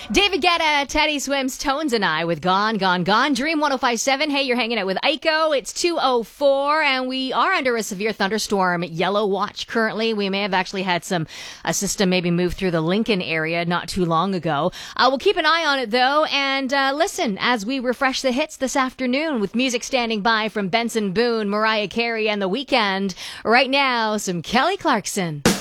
David Guetta, Teddy Swims, Tones and I with Gone, Gone, Gone. Dream 105.7. Hey, you're hanging out with Aiko. It's 2:04 and we are under a severe thunderstorm yellow watch currently. We may have actually had a system maybe move through the Lincoln area not too long ago. We'll keep an eye on it though and listen as we refresh the hits this afternoon with music standing by from Benson Boone, Mariah Carey and The Weeknd. Right now, some Kelly Clarkson.